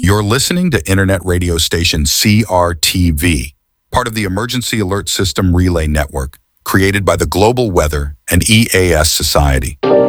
You're listening to internet radio station CRTV, part of the Emergency Alert System Relay Network, created by the Global Weather and EAS Society.